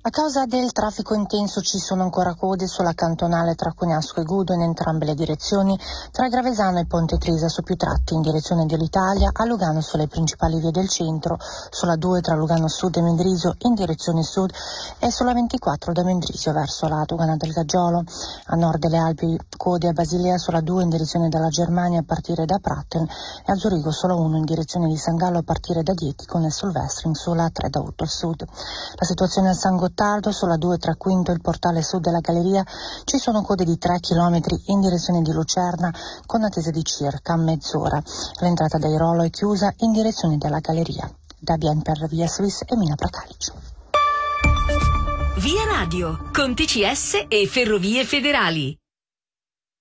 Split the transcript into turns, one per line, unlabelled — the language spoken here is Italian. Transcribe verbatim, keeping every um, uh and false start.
A causa del traffico intenso ci sono ancora code sulla cantonale tra Cognasco e Gudo in entrambe le direzioni, tra Gravesano e Ponte Tresa su più tratti in direzione dell'Italia, a Lugano sulle principali vie del centro, sulla due tra Lugano Sud e Mendrisio in direzione sud e sulla ventiquattro da Mendrisio verso la Dogana del Gaggiolo. A nord delle Alpi code a Basilea sulla due in direzione dalla Germania a partire da Pratten e a Zurigo sulla uno in direzione di San Gallo a partire da Dietico nel Solvestring sulla tre da Utto al sud. La situazione a San Gottardo sulla due tra Quinto e il portale sud della galleria ci sono code di tre chilometri in direzione di Lucerna con attesa di circa mezz'ora. L'entrata da Irolo è chiusa in direzione della galleria. Da Bien per Via Swiss e Mina Prakalic.
Via Radio con T C S e Ferrovie Federali.